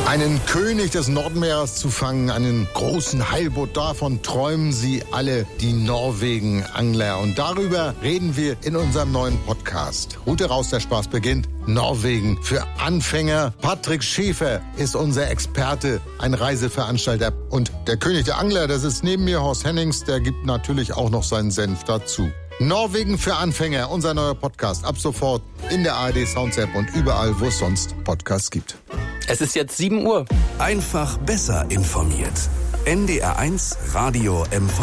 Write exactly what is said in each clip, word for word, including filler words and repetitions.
Einen König des Nordmeeres zu fangen, einen großen Heilbutt, davon träumen sie alle, die Norwegen-Angler. Und darüber reden wir in unserem neuen Podcast. Route raus, der Spaß beginnt. Norwegen für Anfänger. Patrick Schäfer ist unser Experte, ein Reiseveranstalter. Und der König der Angler, das ist neben mir Horst Hennings, der gibt natürlich auch noch seinen Senf dazu. Norwegen für Anfänger, unser neuer Podcast. Ab sofort in der A R D Sounds App und überall, wo es sonst Podcasts gibt. Es ist jetzt sieben Uhr. Einfach besser informiert. N D R eins Radio M V.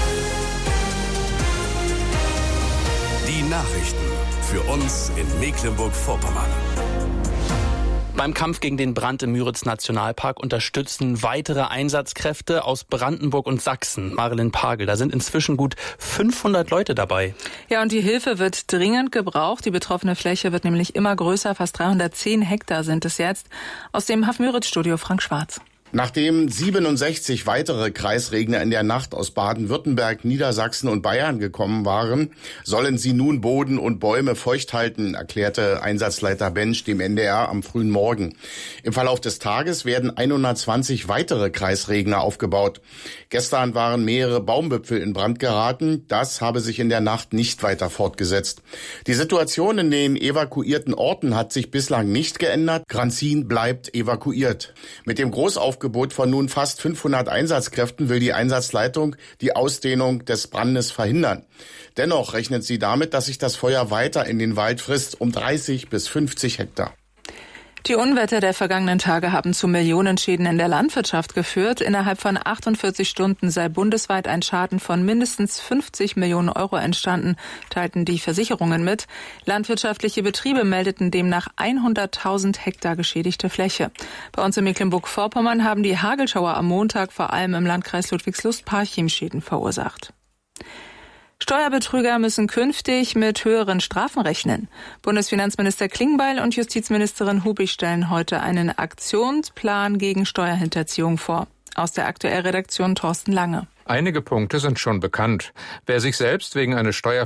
Die Nachrichten für uns in Mecklenburg-Vorpommern. Beim Kampf gegen den Brand im Müritz-Nationalpark unterstützen weitere Einsatzkräfte aus Brandenburg und Sachsen. Marilyn Pagel, da sind inzwischen gut fünfhundert Leute dabei. Ja, und die Hilfe wird dringend gebraucht. Die betroffene Fläche wird nämlich immer größer. Fast dreihundertzehn Hektar sind es jetzt. Aus dem H F Müritz-Studio Frank Schwarz. Nachdem siebenundsechzig weitere Kreisregner in der Nacht aus Baden-Württemberg, Niedersachsen und Bayern gekommen waren, sollen sie nun Boden und Bäume feucht halten, erklärte Einsatzleiter Bensch dem N D R am frühen Morgen. Im Verlauf des Tages werden hundertzwanzig weitere Kreisregner aufgebaut. Gestern waren mehrere Baumwipfel in Brand geraten. Das habe sich in der Nacht nicht weiter fortgesetzt. Die Situation in den evakuierten Orten hat sich bislang nicht geändert. Granzin bleibt evakuiert. Mit dem Großaufgebot von nun fast fünfhundert Einsatzkräften will die Einsatzleitung die Ausdehnung des Brandes verhindern. Dennoch rechnet sie damit, dass sich das Feuer weiter in den Wald frisst, um dreißig bis fünfzig Hektar. Die Unwetter der vergangenen Tage haben zu Millionenschäden in der Landwirtschaft geführt. Innerhalb von achtundvierzig Stunden sei bundesweit ein Schaden von mindestens fünfzig Millionen Euro entstanden, teilten die Versicherungen mit. Landwirtschaftliche Betriebe meldeten demnach hunderttausend Hektar geschädigte Fläche. Bei uns in Mecklenburg-Vorpommern haben die Hagelschauer am Montag vor allem im Landkreis Ludwigslust-Parchim Schäden verursacht. Steuerbetrüger müssen künftig mit höheren Strafen rechnen. Bundesfinanzminister Klingbeil und Justizministerin Hubig stellen heute einen Aktionsplan gegen Steuerhinterziehung vor. Aus der Aktuellredaktion Thorsten Lange. Einige Punkte sind schon bekannt. Wer sich selbst wegen eines Steuer